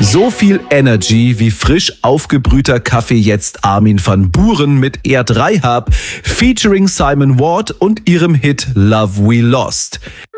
So viel Energy wie frisch aufgebrühter Kaffee jetzt Armin van Buuren mit Erd Reihab featuring Simon Ward und ihrem Hit Love We Lost.